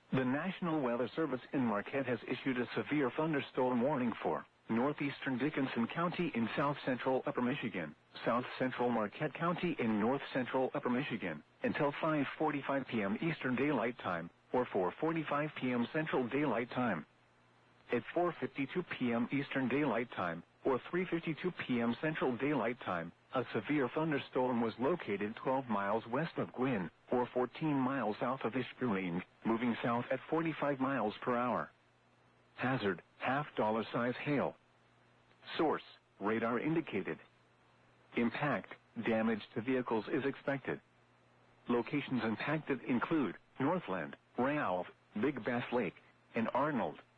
The National Weather Service in Marquette has issued a severe thunderstorm warning for northeastern Dickinson County in south-central Upper Michigan, south-central Marquette County in north-central Upper Michigan, until 5:45 p.m. Eastern Daylight Time, or 4:45 p.m. Central Daylight Time. At 4:52 p.m. Eastern Daylight Time, or 3:52 p.m. Central Daylight Time, a severe thunderstorm was located 12 miles west of Gwinn, or 14 miles south of Ishpeming, moving south at 45 miles per hour. Hazard, $half size hail. Source, radar indicated. Impact, damage to vehicles is expected. Locations impacted include Northland, Ralph, Big Bass Lake, and Arnold.